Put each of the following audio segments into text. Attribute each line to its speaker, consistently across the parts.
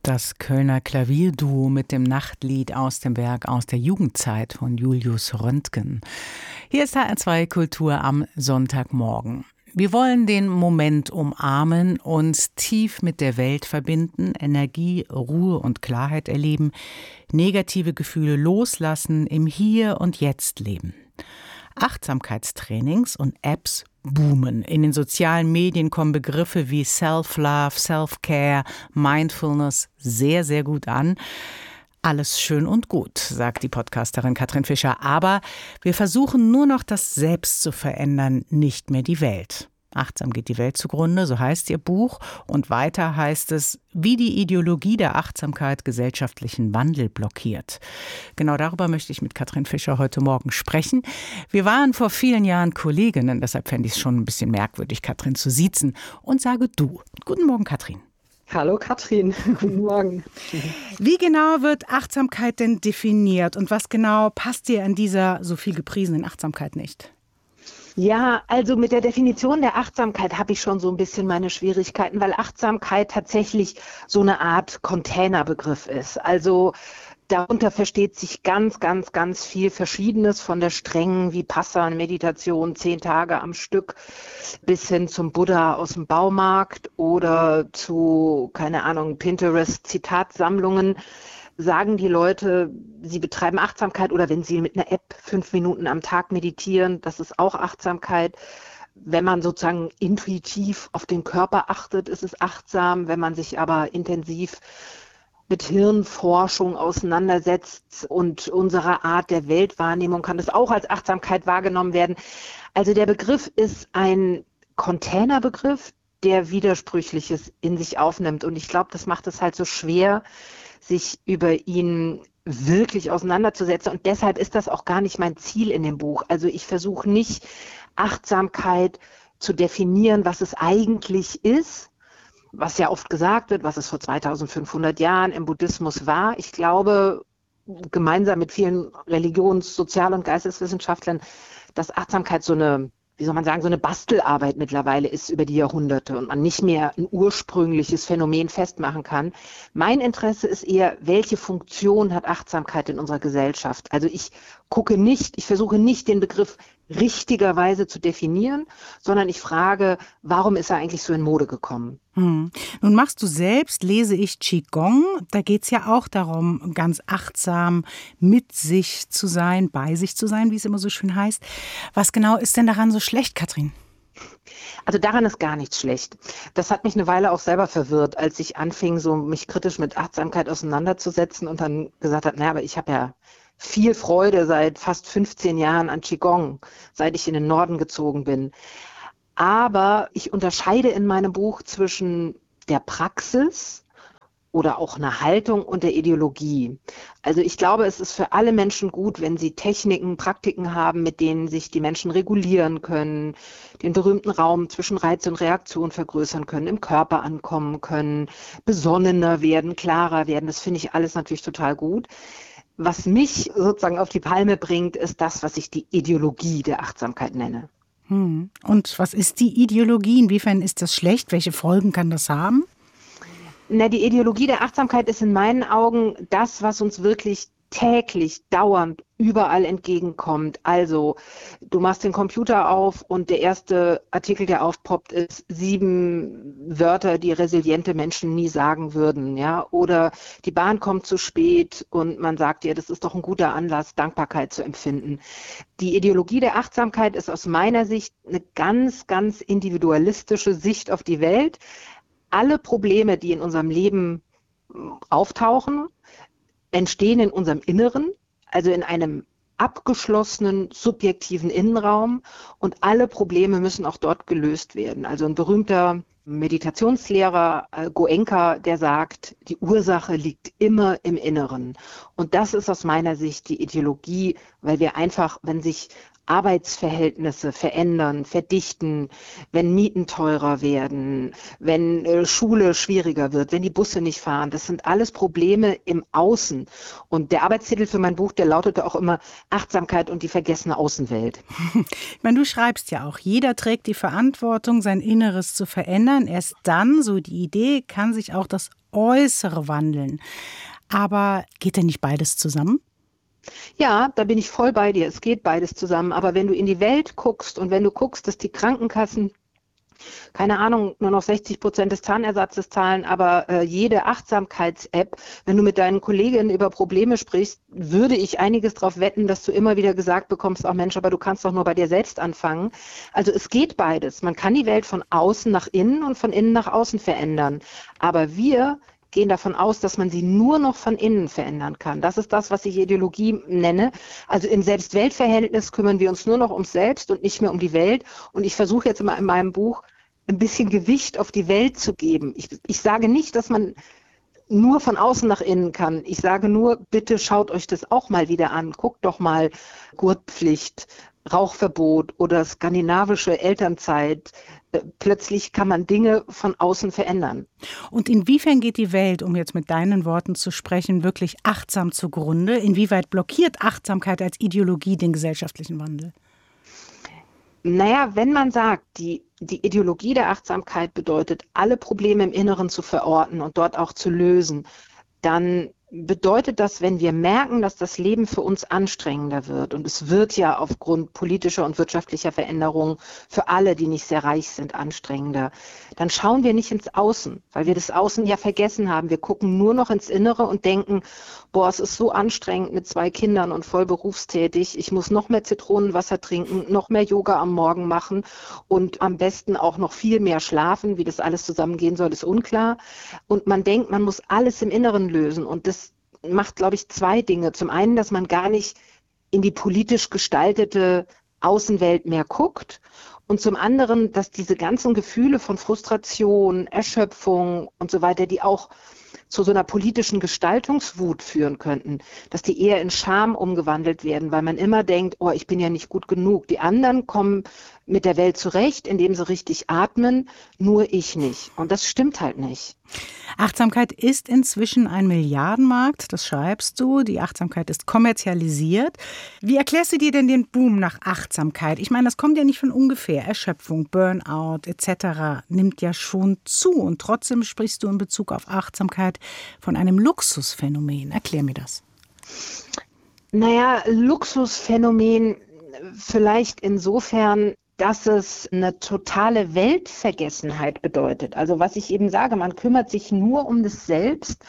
Speaker 1: Das Kölner Klavierduo mit dem Nachtlied aus dem Werk aus der Jugendzeit von Julius Röntgen. Hier ist HR2 Kultur am Sonntagmorgen. Wir wollen den Moment umarmen, uns tief mit der Welt verbinden, Energie, Ruhe und Klarheit erleben, negative Gefühle loslassen, im Hier und Jetzt leben. Achtsamkeitstrainings und Apps boomen. In den sozialen Medien kommen Begriffe wie Self-Love, Self-Care, Mindfulness sehr, sehr gut an. Alles schön und gut, sagt die Podcasterin Katrin Fischer. Aber wir versuchen nur noch das Selbst zu verändern, nicht mehr die Welt. Achtsam geht die Welt zugrunde, so heißt ihr Buch. Und weiter heißt es, wie die Ideologie der Achtsamkeit gesellschaftlichen Wandel blockiert. Genau darüber möchte ich mit Katrin Fischer heute Morgen sprechen. Wir waren vor vielen Jahren Kolleginnen, deshalb fände ich es schon ein bisschen merkwürdig, Katrin zu siezen. Und sage du. Guten Morgen, Katrin.
Speaker 2: Hallo Katrin, guten Morgen.
Speaker 1: Wie genau wird Achtsamkeit denn definiert und was genau passt dir an dieser so viel gepriesenen Achtsamkeit nicht?
Speaker 2: Ja, also mit der Definition der Achtsamkeit habe ich schon so ein bisschen meine Schwierigkeiten, weil Achtsamkeit tatsächlich so eine Art Containerbegriff ist. Also darunter versteht sich ganz, ganz, ganz viel Verschiedenes, von der strengen Vipassana-Meditation 10 Tage am Stück bis hin zum Buddha aus dem Baumarkt oder zu, keine Ahnung, Pinterest-Zitatsammlungen. Sagen die Leute, sie betreiben Achtsamkeit oder wenn sie mit einer App 5 Minuten am Tag meditieren, das ist auch Achtsamkeit. Wenn man sozusagen intuitiv auf den Körper achtet, ist es achtsam. Wenn man sich aber intensiv mit Hirnforschung auseinandersetzt und unserer Art der Weltwahrnehmung, kann das auch als Achtsamkeit wahrgenommen werden. Also der Begriff ist ein Containerbegriff, der Widersprüchliches in sich aufnimmt. Und ich glaube, das macht es halt so schwer, sich über ihn wirklich auseinanderzusetzen. Und deshalb ist das auch gar nicht mein Ziel in dem Buch. Also ich versuche nicht, Achtsamkeit zu definieren, was es eigentlich ist, was ja oft gesagt wird, was es vor 2500 Jahren im Buddhismus war. Ich glaube, gemeinsam mit vielen Religions-, Sozial- und Geisteswissenschaftlern, dass Achtsamkeit so eine, wie soll man sagen, so eine Bastelarbeit mittlerweile ist über die Jahrhunderte und man nicht mehr ein ursprüngliches Phänomen festmachen kann. Mein Interesse ist eher, welche Funktion hat Achtsamkeit in unserer Gesellschaft? Also ich versuche nicht den Begriff richtigerweise zu definieren, sondern ich frage, warum ist er eigentlich so in Mode gekommen?
Speaker 1: Nun machst du selbst, lese ich, Qigong. Da geht es ja auch darum, ganz achtsam mit sich zu sein, bei sich zu sein, wie es immer so schön heißt. Was genau ist denn daran so schlecht, Katrin?
Speaker 2: Also daran ist gar nichts schlecht. Das hat mich eine Weile auch selber verwirrt, als ich anfing, so mich kritisch mit Achtsamkeit auseinanderzusetzen und dann gesagt habe, aber ich habe ja viel Freude seit fast 15 Jahren an Qigong, seit ich in den Norden gezogen bin. Aber ich unterscheide in meinem Buch zwischen der Praxis oder auch einer Haltung und der Ideologie. Also ich glaube, es ist für alle Menschen gut, wenn sie Techniken, Praktiken haben, mit denen sich die Menschen regulieren können, den berühmten Raum zwischen Reiz und Reaktion vergrößern können, im Körper ankommen können, besonnener werden, klarer werden. Das finde ich alles natürlich total gut. Was mich sozusagen auf die Palme bringt, ist das, was ich die Ideologie der Achtsamkeit nenne.
Speaker 1: Und was ist die Ideologie? Inwiefern ist das schlecht? Welche Folgen kann das haben?
Speaker 2: Die Ideologie der Achtsamkeit ist in meinen Augen das, was uns wirklich täglich, dauernd, überall entgegenkommt. Also du machst den Computer auf und der erste Artikel, der aufpoppt, ist 7 Wörter, die resiliente Menschen nie sagen würden. Ja? Oder die Bahn kommt zu spät und man sagt dir, das ist doch ein guter Anlass, Dankbarkeit zu empfinden. Die Ideologie der Achtsamkeit ist aus meiner Sicht eine ganz, ganz individualistische Sicht auf die Welt. Alle Probleme, die in unserem Leben auftauchen, entstehen in unserem Inneren, also in einem abgeschlossenen, subjektiven Innenraum und alle Probleme müssen auch dort gelöst werden. Also ein berühmter Meditationslehrer, Goenka, der sagt, die Ursache liegt immer im Inneren. Und das ist aus meiner Sicht die Ideologie, weil wir einfach, wenn sich Arbeitsverhältnisse verändern, verdichten, wenn Mieten teurer werden, wenn Schule schwieriger wird, wenn die Busse nicht fahren. Das sind alles Probleme im Außen. Und der Arbeitstitel für mein Buch, der lautete auch immer Achtsamkeit und die vergessene Außenwelt.
Speaker 1: Ich meine, du schreibst ja auch, jeder trägt die Verantwortung, sein Inneres zu verändern. Erst dann, so die Idee, kann sich auch das Äußere wandeln. Aber geht denn nicht beides zusammen?
Speaker 2: Ja, da bin ich voll bei dir. Es geht beides zusammen. Aber wenn du in die Welt guckst und wenn du guckst, dass die Krankenkassen, keine Ahnung, nur noch 60% des Zahnersatzes zahlen, aber jede Achtsamkeits-App, wenn du mit deinen Kolleginnen über Probleme sprichst, würde ich einiges darauf wetten, dass du immer wieder gesagt bekommst, auch Mensch, aber du kannst doch nur bei dir selbst anfangen. Also es geht beides. Man kann die Welt von außen nach innen und von innen nach außen verändern. Aber wir gehen davon aus, dass man sie nur noch von innen verändern kann. Das ist das, was ich Ideologie nenne. Also im Selbst-Welt-Verhältnis kümmern wir uns nur noch ums Selbst und nicht mehr um die Welt. Und ich versuche jetzt immer in meinem Buch ein bisschen Gewicht auf die Welt zu geben. Ich sage nicht, dass man nur von außen nach innen kann. Ich sage nur, bitte schaut euch das auch mal wieder an. Guckt doch mal Gurtpflicht, Rauchverbot oder skandinavische Elternzeit. Plötzlich kann man Dinge von außen verändern.
Speaker 1: Und inwiefern geht die Welt, um jetzt mit deinen Worten zu sprechen, wirklich achtsam zugrunde? Inwieweit blockiert Achtsamkeit als Ideologie den gesellschaftlichen Wandel?
Speaker 2: Naja, wenn man sagt, die Ideologie der Achtsamkeit bedeutet, alle Probleme im Inneren zu verorten und dort auch zu lösen, dann bedeutet das, wenn wir merken, dass das Leben für uns anstrengender wird, und es wird ja aufgrund politischer und wirtschaftlicher Veränderungen für alle, die nicht sehr reich sind, anstrengender, dann schauen wir nicht ins Außen, weil wir das Außen ja vergessen haben. Wir gucken nur noch ins Innere und denken, boah, es ist so anstrengend mit 2 Kindern und voll berufstätig, ich muss noch mehr Zitronenwasser trinken, noch mehr Yoga am Morgen machen und am besten auch noch viel mehr schlafen. Wie das alles zusammengehen soll, ist unklar. Und man denkt, man muss alles im Inneren lösen, und das macht, glaube ich, 2 Dinge. Zum einen, dass man gar nicht in die politisch gestaltete Außenwelt mehr guckt, und zum anderen, dass diese ganzen Gefühle von Frustration, Erschöpfung und so weiter, die auch zu so einer politischen Gestaltungswut führen könnten, dass die eher in Scham umgewandelt werden, weil man immer denkt, oh, ich bin ja nicht gut genug. Die anderen kommen mit der Welt zurecht, indem sie richtig atmen, nur ich nicht. Und das stimmt halt nicht.
Speaker 1: Achtsamkeit ist inzwischen ein Milliardenmarkt, das schreibst du. Die Achtsamkeit ist kommerzialisiert. Wie erklärst du dir denn den Boom nach Achtsamkeit? Ich meine, das kommt ja nicht von ungefähr. Erschöpfung, Burnout etc. nimmt ja schon zu. Und trotzdem sprichst du in Bezug auf Achtsamkeit von einem Luxusphänomen. Erklär mir das.
Speaker 2: Naja, Luxusphänomen vielleicht insofern, dass es eine totale Weltvergessenheit bedeutet. Also was ich eben sage, man kümmert sich nur um das Selbst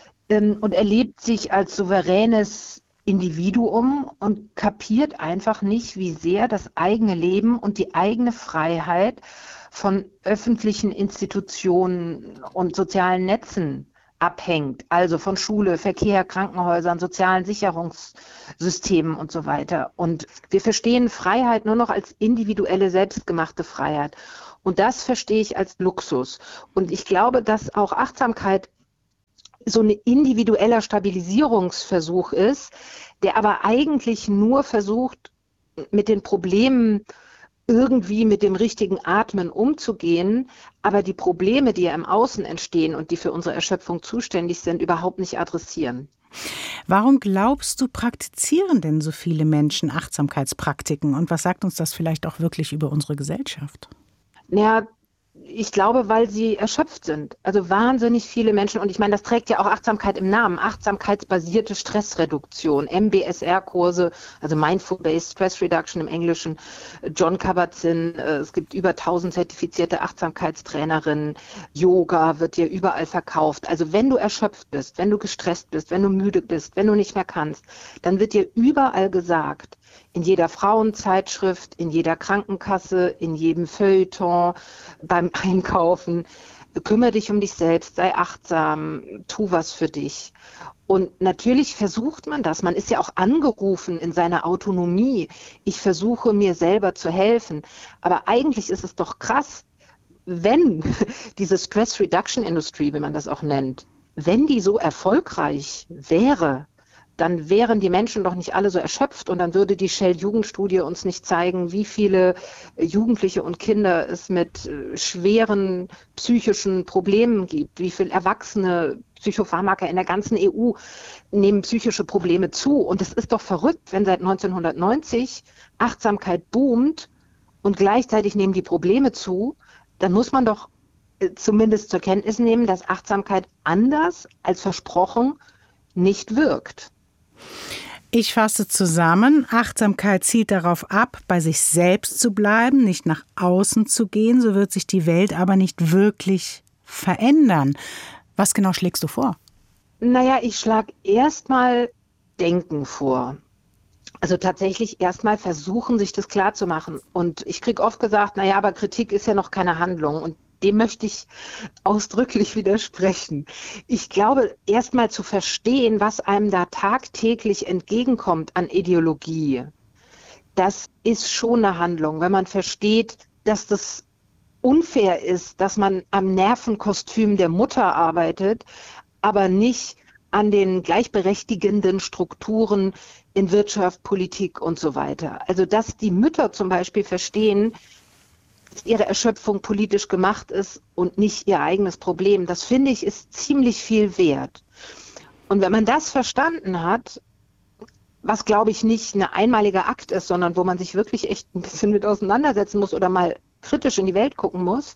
Speaker 2: und erlebt sich als souveränes Individuum und kapiert einfach nicht, wie sehr das eigene Leben und die eigene Freiheit von öffentlichen Institutionen und sozialen Netzen abhängt, also von Schule, Verkehr, Krankenhäusern, sozialen Sicherungssystemen und so weiter. Und wir verstehen Freiheit nur noch als individuelle, selbstgemachte Freiheit. Und das verstehe ich als Luxus. Und ich glaube, dass auch Achtsamkeit so ein individueller Stabilisierungsversuch ist, der aber eigentlich nur versucht, mit den Problemen irgendwie mit dem richtigen Atmen umzugehen, aber die Probleme, die ja im Außen entstehen und die für unsere Erschöpfung zuständig sind, überhaupt nicht adressieren.
Speaker 1: Warum glaubst du, praktizieren denn so viele Menschen Achtsamkeitspraktiken? Und was sagt uns das vielleicht auch wirklich über unsere Gesellschaft?
Speaker 2: Naja, ich glaube, weil sie erschöpft sind. Also wahnsinnig viele Menschen. Und ich meine, das trägt ja auch Achtsamkeit im Namen. Achtsamkeitsbasierte Stressreduktion, MBSR-Kurse, also Mindful-Based Stress Reduction im Englischen, John Kabat-Zinn. Es gibt über 1000 zertifizierte Achtsamkeitstrainerinnen. Yoga wird dir überall verkauft. Also wenn du erschöpft bist, wenn du gestresst bist, wenn du müde bist, wenn du nicht mehr kannst, dann wird dir überall gesagt, in jeder Frauenzeitschrift, in jeder Krankenkasse, in jedem Feuilleton, beim Einkaufen, kümmere dich um dich selbst, sei achtsam, tu was für dich. Und natürlich versucht man das. Man ist ja auch angerufen in seiner Autonomie. Ich versuche mir selber zu helfen. Aber eigentlich ist es doch krass, wenn diese Stress Reduction Industry, wie man das auch nennt, wenn die so erfolgreich wäre, dann wären die Menschen doch nicht alle so erschöpft und dann würde die Shell-Jugendstudie uns nicht zeigen, wie viele Jugendliche und Kinder es mit schweren psychischen Problemen gibt, wie viele Erwachsene Psychopharmaka in der ganzen EU nehmen psychische Probleme zu. Und es ist doch verrückt, wenn seit 1990 Achtsamkeit boomt und gleichzeitig nehmen die Probleme zu, dann muss man doch zumindest zur Kenntnis nehmen, dass Achtsamkeit anders als versprochen nicht wirkt.
Speaker 1: Ich fasse zusammen, Achtsamkeit zielt darauf ab, bei sich selbst zu bleiben, nicht nach außen zu gehen, so wird sich die Welt aber nicht wirklich verändern. Was genau schlägst du vor?
Speaker 2: Naja, ich schlage erstmal Denken vor. Also tatsächlich erstmal versuchen, sich das klarzumachen. Und ich kriege oft gesagt, naja, aber Kritik ist ja noch keine Handlung. Und dem möchte ich ausdrücklich widersprechen. Ich glaube, erstmal zu verstehen, was einem da tagtäglich entgegenkommt an Ideologie, das ist schon eine Handlung. Wenn man versteht, dass das unfair ist, dass man am Nervenkostüm der Mutter arbeitet, aber nicht an den gleichberechtigenden Strukturen in Wirtschaft, Politik und so weiter. Also dass die Mütter zum Beispiel verstehen, dass ihre Erschöpfung politisch gemacht ist und nicht ihr eigenes Problem, das finde ich ist ziemlich viel wert. Und wenn man das verstanden hat, was glaube ich nicht ein einmaliger Akt ist, sondern wo man sich wirklich echt ein bisschen mit auseinandersetzen muss oder mal kritisch in die Welt gucken muss,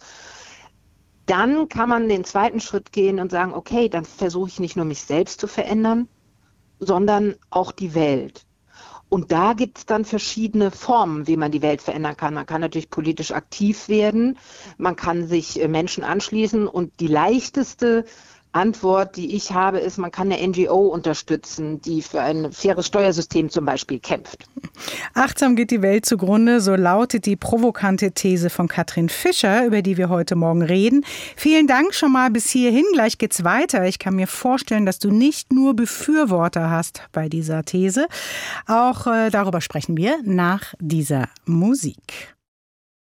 Speaker 2: dann kann man den zweiten Schritt gehen und sagen, okay, dann versuche ich nicht nur mich selbst zu verändern, sondern auch die Welt. Und da gibt es dann verschiedene Formen, wie man die Welt verändern kann. Man kann natürlich politisch aktiv werden, man kann sich Menschen anschließen und die leichteste Antwort, die ich habe, ist, man kann eine NGO unterstützen, die für ein faires Steuersystem zum Beispiel kämpft.
Speaker 1: Achtsam geht die Welt zugrunde, so lautet die provokante These von Katrin Fischer, über die wir heute Morgen reden. Vielen Dank schon mal bis hierhin, gleich geht's weiter. Ich kann mir vorstellen, dass du nicht nur Befürworter hast bei dieser These. Auch darüber sprechen wir nach dieser Musik.